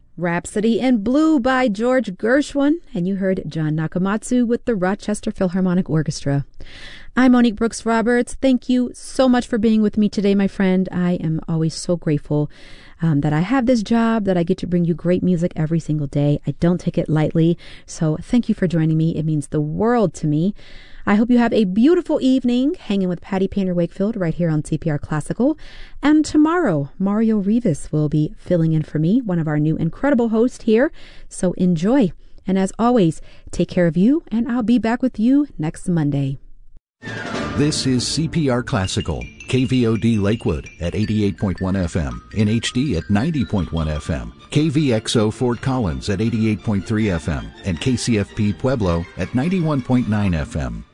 Rhapsody in Blue by George Gershwin, and you heard John Nakamatsu with the Rochester Philharmonic Orchestra. I'm Monique Brooks Roberts. Thank you so much for being with me today, my friend. I am always so grateful that I have this job, that I get to bring you great music every single day. I don't take it lightly, so thank you for joining me. It means the world to me. I hope you have a beautiful evening hanging with Patty Painter Wakefield right here on CPR Classical. And tomorrow, Mario Rivas will be filling in for me, one of our new incredible hosts here. So enjoy. And as always, take care of you, and I'll be back with you next Monday. This is CPR Classical, KVOD Lakewood at 88.1 FM, in HD at 90.1 FM, KVXO Fort Collins at 88.3 FM, and KCFP Pueblo at 91.9 FM.